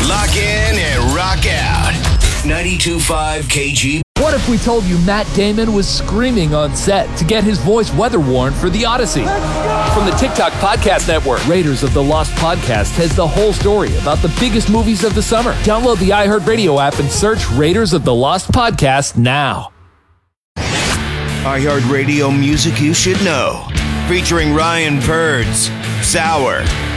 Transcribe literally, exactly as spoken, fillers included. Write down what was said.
Lock in and rock out. ninety-two point five K G. What if we told you Matt Damon was screaming on set to get his voice weather-worn for The Odyssey? From the TikTok Podcast Network, Raiders of the Lost Podcast has the whole story about the biggest movies of the summer. Download the iHeartRadio app and search Raiders of the Lost Podcast now. iHeartRadio music you should know. Featuring Ryan Purds, Sour,